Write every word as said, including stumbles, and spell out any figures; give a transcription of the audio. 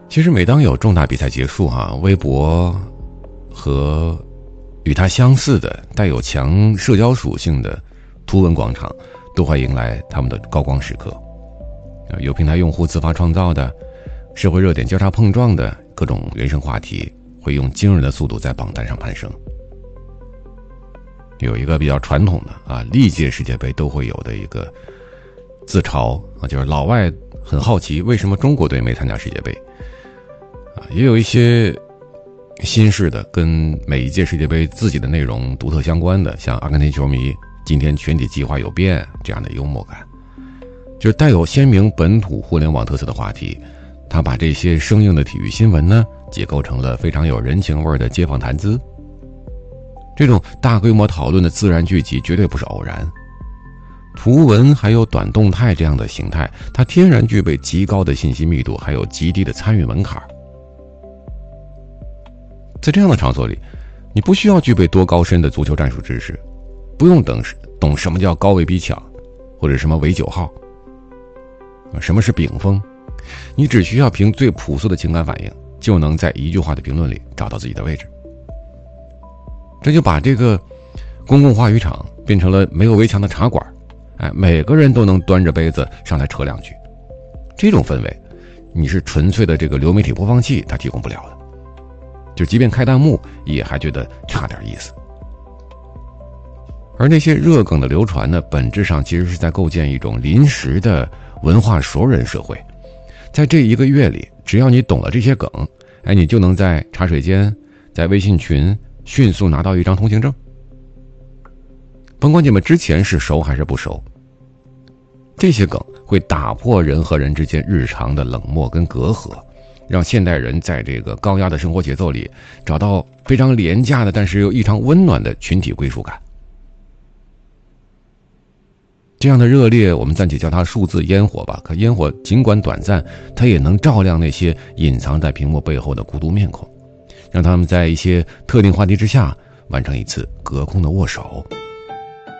其实每当有重大比赛结束哈、啊，微博和与它相似的带有强社交属性的图文广场都会迎来他们的高光时刻。有平台用户自发创造的社会热点交叉碰撞的各种原生话题会用惊人的速度在榜单上攀升。有一个比较传统的啊，历届世界杯都会有的一个自嘲啊，就是老外很好奇为什么中国队没参加世界杯啊，也有一些新式的跟每一届世界杯自己的内容独特相关的，像阿根廷球迷今天全体计划有变这样的幽默感，就是带有鲜明本土互联网特色的话题，他把这些生硬的体育新闻呢结构成了非常有人情味的街坊谈资。这种大规模讨论的自然聚集绝对不是偶然，图文还有短动态这样的形态，它天然具备极高的信息密度，还有极低的参与门槛。在这样的场所里，你不需要具备多高深的足球战术知识，不用等懂什么叫高位逼抢，或者什么围九号，什么是丙锋，你只需要凭最朴素的情感反应，就能在一句话的评论里找到自己的位置。这就把这个公共话语场变成了没有围墙的茶馆，哎，每个人都能端着杯子上来扯两句。这种氛围，你是纯粹的这个流媒体播放器它提供不了的，就即便开弹幕也还觉得差点意思。而那些热梗的流传呢，本质上其实是在构建一种临时的文化熟人社会。在这一个月里，只要你懂了这些梗，哎，你就能在茶水间，在微信群迅速拿到一张通行证。甭管你们之前是熟还是不熟，这些梗会打破人和人之间日常的冷漠跟隔阂，让现代人在这个高压的生活节奏里找到非常廉价的但是又异常温暖的群体归属感。这样的热烈，我们暂且叫它数字烟火吧，可烟火尽管短暂，它也能照亮那些隐藏在屏幕背后的孤独面孔，让他们在一些特定话题之下完成一次隔空的握手。